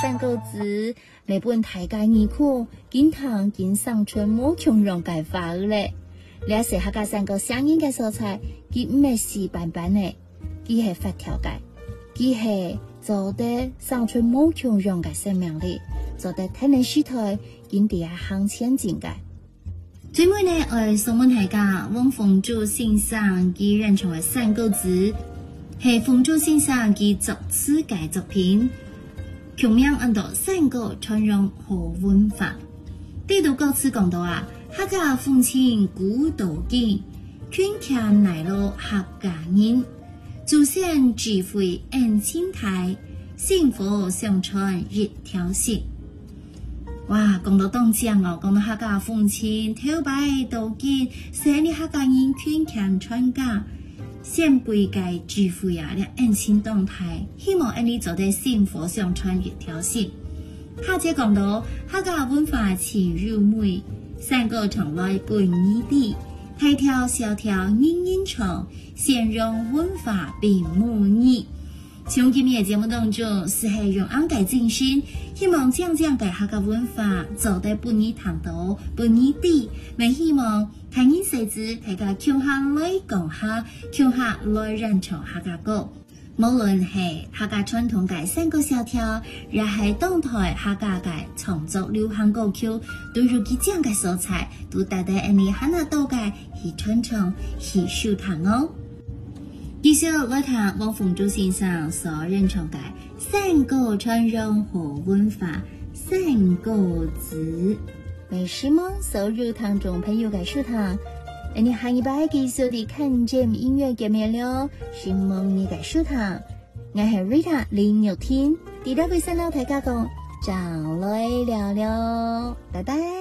三个字，日本大家耳库，经常经上春冇穷容解法咧。了解客家三个相应嘅素材，佢唔係死板板嘅，佢係發條嘅，佢係做得上春冇窮容嘅生命力，做得體能舒台，經地下向前進嘅。最尾呢，我送問大家，翁鳳珠先生佢認成為三個字，係鳳珠先生佢作詞嘅作品，全名按到三個傳承和文化。呢度歌詞講到啊，客家風情古道景，勸強乃路客家人，祖先智慧恩親台，幸福相傳一條線。哇，講到當正哦，講到客家風情，頭擺道景，寫你客家人勸強傳家，先輩嘅智慧啊，你恩親動態，希望你做得幸福相傳一條線。下節講到客家文化潛入美，三個從來本意地，大條小條人人唱，形容文化並無異。從今日嘅節目當中，是係用安解精神，希望將嘅客家文化做得本意談到本意地，咪希望睇人細子大家共下來講下，共下來認唱客家歌。無論係客家傳統嘅三個小調，亦係當代客家嘅創作流行歌曲，都如佢這樣嘅素材，都帶得你很多道嘅去傳承、去收藏哦。繼續來看翁鳳珠先生所認唱嘅三個傳承和文化三個字，為希望收入堂中朋友嘅收藏。你下一拜繼續地看見音樂節目了，希望你嘅收藏。我係 Rita 林玉天，第一位新老大家講，找來聊聊，拜拜。